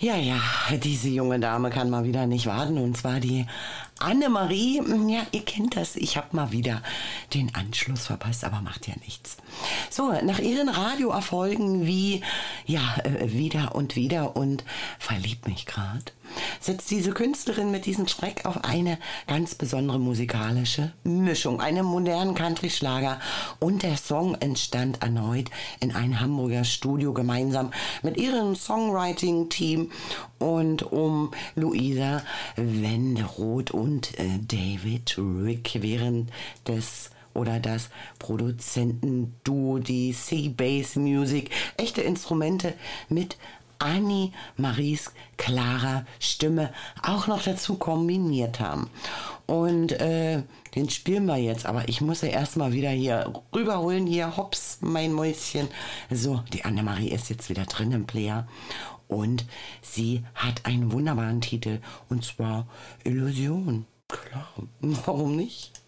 Ja, diese junge Dame kann mal wieder nicht warten, und zwar die Annemarie. Ja, ihr kennt das, ich habe mal wieder den Anschluss verpasst, aber macht ja nichts. So, nach ihren Radioerfolgen wie, wieder und wieder und verliebt mich grad, setzt diese Künstlerin mit diesem Schreck auf eine ganz besondere musikalische Mischung, einen modernen Country-Schlager, und der Song entstand erneut in einem Hamburger Studio gemeinsam mit ihrem Songwriting-Team und um Luisa Wenderoth und David Rick während das Produzentenduo, die Seabass Music, echte Instrumente mit Annie Maries klarer Stimme auch noch dazu kombiniert haben. Und den spielen wir jetzt, aber ich muss ja erstmal wieder hier rüberholen. Hier, hops, mein Mäuschen. So, die Annemarie ist jetzt wieder drin im Player und sie hat einen wunderbaren Titel, und zwar Illusion. Klar, warum nicht?